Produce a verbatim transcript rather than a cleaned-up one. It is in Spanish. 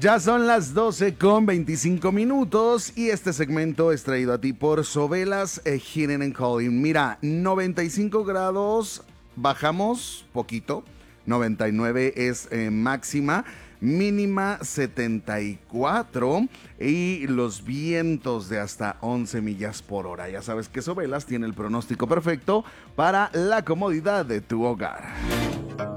Ya son las doce con veinticinco minutos y este segmento es traído a ti por Sobelas eh, Heating and Cooling. Mira, noventa y cinco grados, bajamos poquito, noventa y nueve es eh, máxima, mínima setenta y cuatro y los vientos de hasta once millas por hora. Ya sabes que Sobelas tiene el pronóstico perfecto para la comodidad de tu hogar.